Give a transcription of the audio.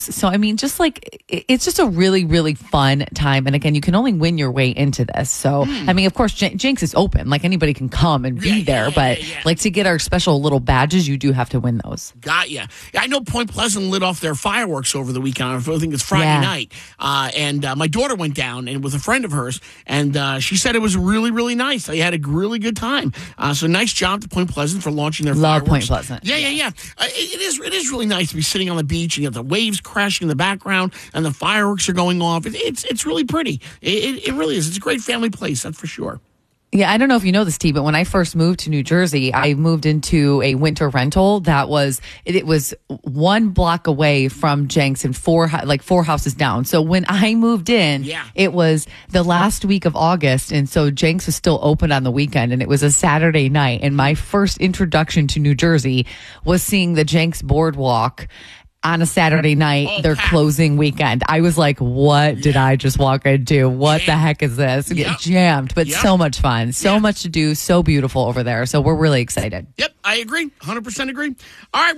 So, I mean, just like it's just a really, really fun time. And again, you can only win your way into this. So, I mean, of course, Jenks is open. Like anybody can come and be there. But like to get our special little badges, you do have to win those. Got ya. I know Point Pleasant lit off their fireworks over the weekend. I think it's Friday night. And my daughter went down and with a friend of hers. And she said it was really, really nice. They had a really good time. So nice job to Point Pleasant for launching their fireworks. Love Point Pleasant. Yeah. It is really nice to be sitting on the beach and you have the waves crashing in the background and the fireworks are going off. It's really pretty. It really is. It's a great family place, that's for sure. Yeah, I don't know if you know this, T, but when I first moved to New Jersey, I moved into a winter rental that was, it was 1 block away from Jenks and 4 houses down. So when I moved in, it was the last week of August. And so Jenks was still open on the weekend and it was a Saturday night. And my first introduction to New Jersey was seeing the Jenks boardwalk on a Saturday night, their closing weekend. I was like, what did I just walk into? What the heck is this? Get jammed, but so much fun. So much to do. So beautiful over there. So we're really excited. Yep, I agree. 100% agree. All right.